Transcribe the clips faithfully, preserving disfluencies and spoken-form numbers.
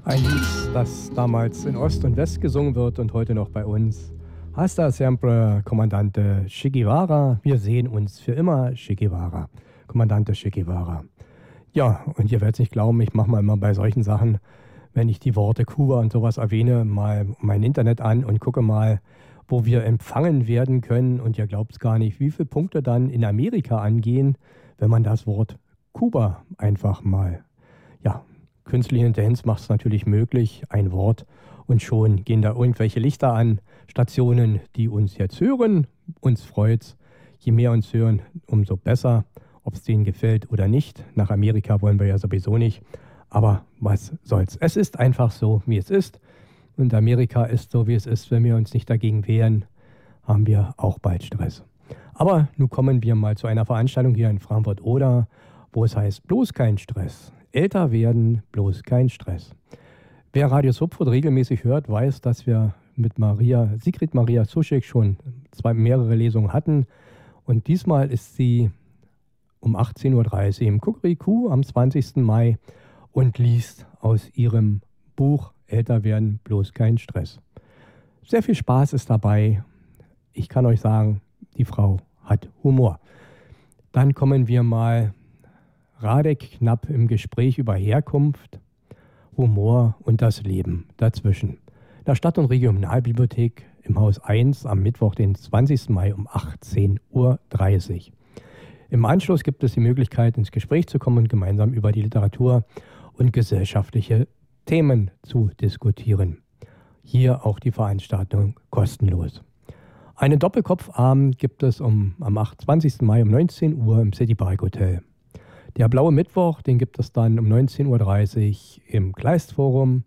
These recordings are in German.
Ein Lied, das damals in Ost und West gesungen wird und heute noch bei uns. Hasta siempre, Kommandante Che Guevara. Wir sehen uns für immer, Che Guevara. Kommandante Che Guevara. Ja, und ihr werdet es nicht glauben, ich mache mal immer bei solchen Sachen, wenn ich die Worte Kuba und sowas erwähne, mal mein Internet an und gucke mal, wo wir empfangen werden können. Und ihr glaubt es gar nicht, wie viele Punkte dann in Amerika angehen, wenn man das Wort Kuba einfach mal, ja, künstliche Intelligenz macht es natürlich möglich, ein Wort, und schon gehen da irgendwelche Lichter an, Stationen, die uns jetzt hören. Uns freut's. Je mehr uns hören, umso besser, ob es denen gefällt oder nicht. Nach Amerika wollen wir ja sowieso nicht. Aber was soll's. Es ist einfach so, wie es ist. Und Amerika ist so, wie es ist. Wenn wir uns nicht dagegen wehren, haben wir auch bald Stress. Aber nun kommen wir mal zu einer Veranstaltung hier in Frankfurt-Oder, wo es heißt, bloß kein Stress. Älter werden, bloß kein Stress. Wer Radio Subfurt regelmäßig hört, weiß, dass wir mit Maria, Sigrid Maria Zuschek schon zwei, mehrere Lesungen hatten. Und diesmal ist sie um achtzehn Uhr dreißig im Kukuriku am zwanzigsten Mai und liest aus ihrem Buch Älter werden, bloß kein Stress. Sehr viel Spaß ist dabei. Ich kann euch sagen, die Frau hat Humor. Dann kommen wir mal Radek Knapp im Gespräch über Herkunft, Humor und das Leben dazwischen. In der Stadt- und Regionalbibliothek im Haus eins am Mittwoch, den zwanzigsten Mai um achtzehn Uhr dreißig. Im Anschluss gibt es die Möglichkeit, ins Gespräch zu kommen und gemeinsam über die Literatur und gesellschaftliche Themen zu diskutieren. Hier auch die Veranstaltung kostenlos. Einen Doppelkopfabend gibt es um, am zwanzigsten Mai um neunzehn Uhr im City Park Hotel. Der Blaue Mittwoch, den gibt es dann um neunzehn Uhr dreißig im Kleistforum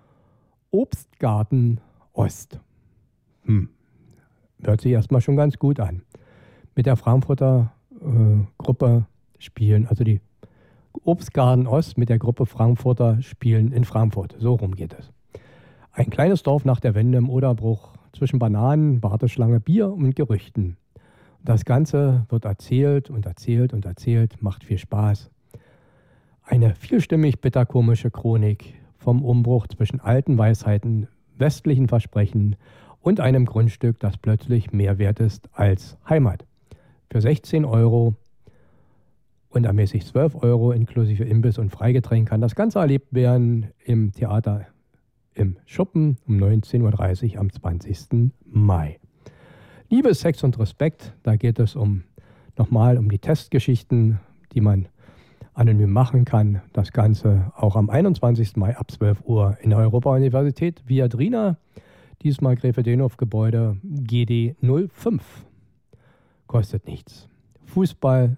Obstgarten Ost. Hm. Hört sich erstmal schon ganz gut an. Mit der Frankfurter äh, Gruppe spielen, also die Obstgarten Ost mit der Gruppe Frankfurter spielen in Frankfurt. So rum geht es. Ein kleines Dorf nach der Wende im Oderbruch zwischen Bananen, Warteschlange, Bier und Gerüchten. Das Ganze wird erzählt und erzählt und erzählt, macht viel Spaß. Eine vielstimmig bitterkomische Chronik vom Umbruch zwischen alten Weisheiten, westlichen Versprechen und einem Grundstück, das plötzlich mehr wert ist als Heimat. Für sechzehn Euro und ermäßigt zwölf Euro inklusive Imbiss und Freigetränk kann das Ganze erlebt werden im Theater im Schuppen um neunzehn Uhr dreißig am zwanzigsten Mai. Liebe, Sex und Respekt, da geht es um nochmal um die Testgeschichten, die man anonym machen kann. Das Ganze auch am einundzwanzigsten Mai ab zwölf Uhr in der Europa-Universität Viadrina, diesmal Gräfe-Dönhoff-Gebäude G D null fünf. Kostet nichts. Fußball,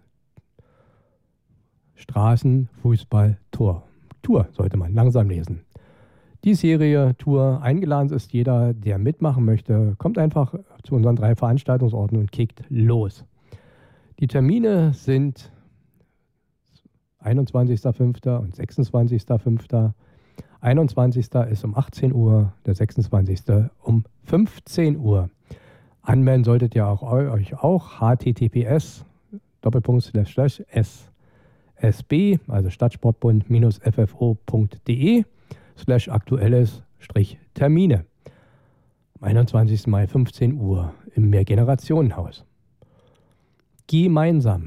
Straßen, Fußball, Tor. Tour sollte man langsam lesen. Die Serie Tour, eingeladen ist jeder, der mitmachen möchte, kommt einfach zu unseren drei Veranstaltungsorten und kickt los. Die Termine sind einundzwanzigsten fünften und sechsundzwanzigsten fünften einundzwanzigsten ist um achtzehn Uhr, der sechsundzwanzigsten um fünfzehn Uhr. Anmelden solltet ihr auch euch auch https Doppelpunkt slash slash ssb, also Stadtsportbund ffo.de slash aktuelles Strich Termine. Am einundzwanzigsten Mai fünfzehn Uhr im Mehrgenerationenhaus. Gemeinsam